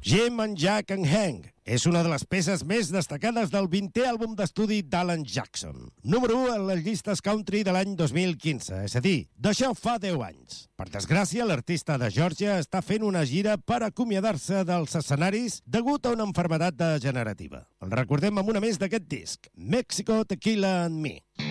Jim and Jack and Hank és una de les peces més destacades del 20è àlbum d'estudi d'Alan Jackson. Número 1 en les llistes country de l'any 2015, és a dir, d'això fa 10 anys. Per desgràcia, l'artista de Geòrgia està fent una gira per acomiadar-se dels escenaris degut a una malaltia degenerativa. El recordem amb una més d'aquest disc, Mexico, Tequila and Me.